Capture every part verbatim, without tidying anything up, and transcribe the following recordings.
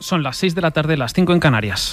Son las seis de la tarde, las cinco en Canarias.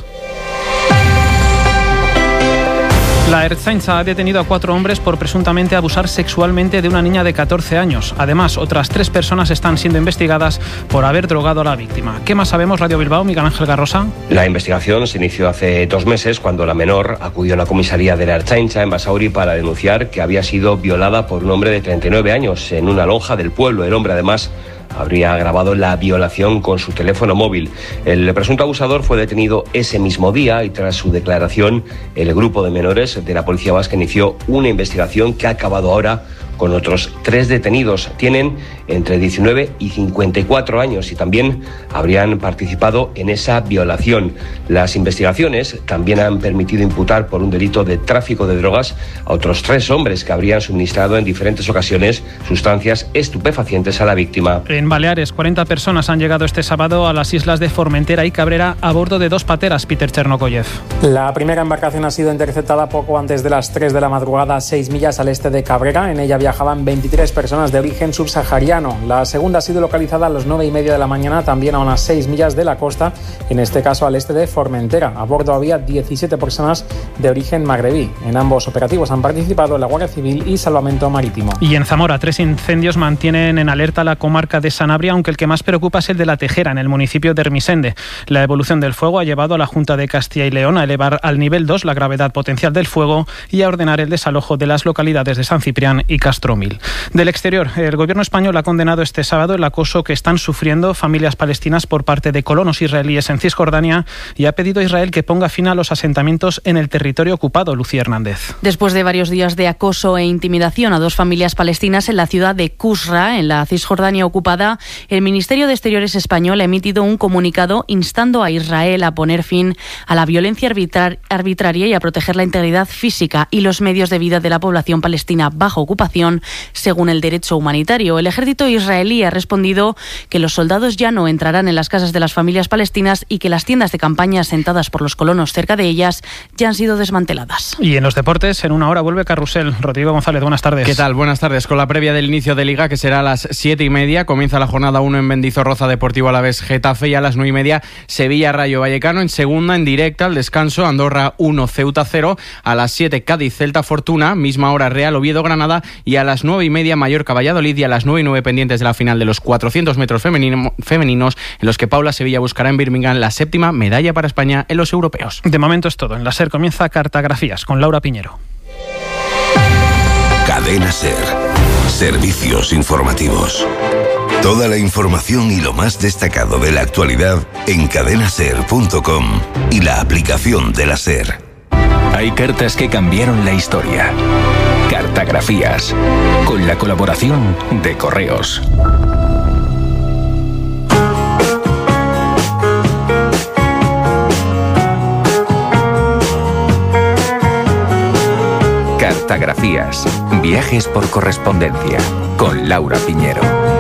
La Ertzaintza ha detenido a cuatro hombres por presuntamente abusar sexualmente de una niña de catorce años. Además, otras tres personas están siendo investigadas por haber drogado a la víctima. ¿Qué más sabemos, Radio Bilbao? Miguel Ángel Garrosa. La investigación se inició hace dos meses cuando la menor acudió a la comisaría de la Ertzaintza en Basauri para denunciar que había sido violada por un hombre de treinta y nueve años en una lonja del pueblo. El hombre, además, habría grabado la violación con su teléfono móvil. El presunto abusador fue detenido ese mismo día y tras su declaración el grupo de menores de la Policía Vasca inició una investigación que ha acabado ahora con otros tres detenidos. Tienen entre diecinueve y cincuenta y cuatro años y también habrían participado en esa violación. Las investigaciones también han permitido imputar por un delito de tráfico de drogas a otros tres hombres que habrían suministrado en diferentes ocasiones sustancias estupefacientes a la víctima. En Baleares, cuarenta personas han llegado este sábado a las islas de Formentera y Cabrera a bordo de dos pateras. Peter Chernokoyev. La primera embarcación ha sido interceptada poco antes de las tres de la madrugada a seis millas al este de Cabrera. En ella viajaban veintitrés personas de origen subsahariano. La segunda ha sido localizada a las nueve y media de la mañana, también a unas seis millas de la costa, en este caso al este de Formentera. A bordo había diecisiete personas de origen magrebí. En ambos operativos han participado la Guardia Civil y Salvamento Marítimo. Y en Zamora, tres incendios mantienen en alerta la comarca de Sanabria, aunque el que más preocupa es el de La Tejera, en el municipio de Ermisende. La evolución del fuego ha llevado a la Junta de Castilla y León a elevar al nivel dos la gravedad potencial del fuego y a ordenar el desalojo de las localidades de San Ciprián y Castromil. Del exterior, el gobierno español ha condenado este sábado el acoso que están sufriendo familias palestinas por parte de colonos israelíes en Cisjordania y ha pedido a Israel que ponga fin a los asentamientos en el territorio ocupado. Lucía Hernández. Después de varios días de acoso e intimidación a dos familias palestinas en la ciudad de Qusra, en la Cisjordania ocupada, el Ministerio de Exteriores español ha emitido un comunicado instando a Israel a poner fin a la violencia arbitrar- arbitraria y a proteger la integridad física y los medios de vida de la población palestina bajo ocupación, según el derecho humanitario. El ejército israelí ha respondido que los soldados ya no entrarán en las casas de las familias palestinas y que las tiendas de campaña asentadas por los colonos cerca de ellas ya han sido desmanteladas. Y en los deportes, en una hora vuelve Carrusel. Rodrigo González, buenas tardes. ¿Qué tal? Buenas tardes. Con la previa del inicio de Liga, que será a las siete y media, comienza la jornada uno en Mendizorroza, Deportivo Alavés Getafe, y a las nueve y media Sevilla Rayo Vallecano. En segunda, en directa, al descanso, Andorra uno, Ceuta cero. A las siete, Cádiz Celta Fortuna. Misma hora, Real Oviedo Granada. Y a las nueve y media, Mallorca Valladolid. Y a las nueve y nueve, pendientes de la final de los cuatrocientos metros femenino, femeninos, en los que Paula Sevilla buscará en Birmingham la séptima medalla para España en los europeos. De momento es todo. En la SER comienza Cartografías con Laura Piñero. Cadena SER. Servicios informativos. Toda la información y lo más destacado de la actualidad en cadena ser punto com y la aplicación de la SER. Hay cartas que cambiaron la historia. Cartografías, con la colaboración de Correos. Cartografías, viajes por correspondencia, con Laura Piñero.